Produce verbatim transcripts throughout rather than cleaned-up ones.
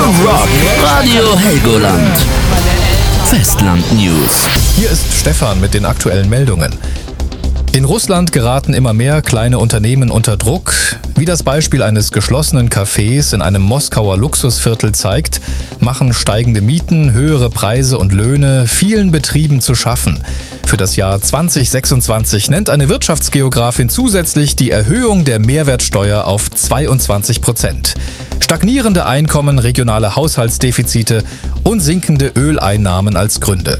Rock Radio Helgoland. Festland News. Hier ist Stefan mit den aktuellen Meldungen. In Russland geraten immer mehr kleine Unternehmen unter Druck. Wie das Beispiel eines geschlossenen Cafés in einem Moskauer Luxusviertel zeigt, machen steigende Mieten, höhere Preise und Löhne vielen Betrieben zu schaffen. Für das Jahr zwanzig sechsundzwanzig nennt eine Wirtschaftsgeografin zusätzlich die Erhöhung der Mehrwertsteuer auf zweiundzwanzig Prozent. Stagnierende Einkommen, regionale Haushaltsdefizite und sinkende Öleinnahmen als Gründe.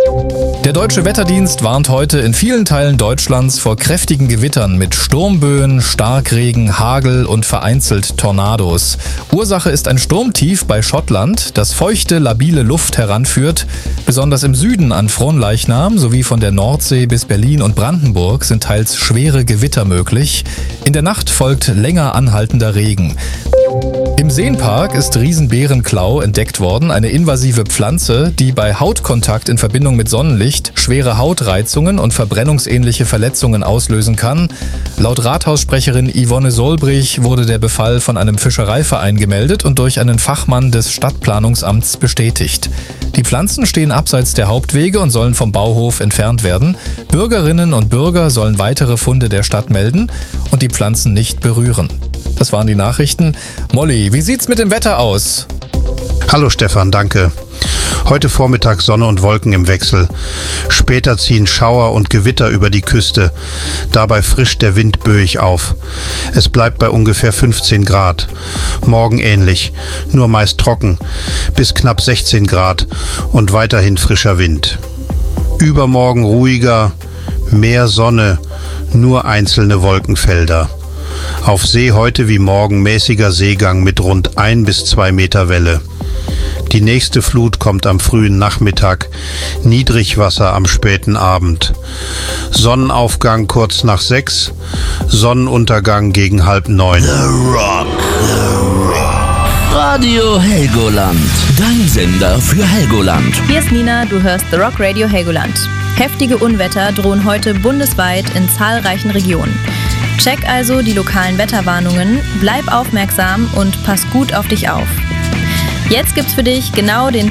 Der Deutsche Wetterdienst warnt heute in vielen Teilen Deutschlands vor kräftigen Gewittern mit Sturmböen, Starkregen, Hagel und vereinzelt Tornados. Ursache ist ein Sturmtief bei Schottland, das feuchte, labile Luft heranführt. Besonders im Süden an Fronleichnam sowie von der Nordsee bis Berlin und Brandenburg sind teils schwere Gewitter möglich. In der Nacht folgt länger anhaltender Regen. Im Seenpark ist Riesenbärenklau entdeckt worden, eine invasive Pflanze, die bei Hautkontakt in Verbindung mit Sonnenlicht schwere Hautreizungen und verbrennungsähnliche Verletzungen auslösen kann. Laut Rathaussprecherin Yvonne Solbrich wurde der Befall von einem Fischereiverein gemeldet und durch einen Fachmann des Stadtplanungsamts bestätigt. Die Pflanzen stehen abseits der Hauptwege und sollen vom Bauhof entfernt werden. Bürgerinnen und Bürger sollen weitere Funde der Stadt melden und die Pflanzen nicht berühren. Das waren die Nachrichten. Molly, wie sieht's mit dem Wetter aus? Hallo Stefan, danke. Heute Vormittag Sonne und Wolken im Wechsel. Später ziehen Schauer und Gewitter über die Küste. Dabei frischt der Wind böig auf. Es bleibt bei ungefähr fünfzehn Grad. Morgen ähnlich, nur meist trocken, bis knapp sechzehn Grad und weiterhin frischer Wind. Übermorgen ruhiger, mehr Sonne, nur einzelne Wolkenfelder. Auf See heute wie morgen mäßiger Seegang mit rund ein bis zwei Meter Welle. Die nächste Flut kommt am frühen Nachmittag, Niedrigwasser am späten Abend. Sonnenaufgang kurz nach sechs, Sonnenuntergang gegen halb neun. The Rock, The Rock. Radio Helgoland, dein Sender für Helgoland. Hier ist Nina, du hörst The Rock Radio Helgoland. Heftige Unwetter drohen heute bundesweit in zahlreichen Regionen. Check also die lokalen Wetterwarnungen, bleib aufmerksam und pass gut auf dich auf. Jetzt gibt's für dich genau den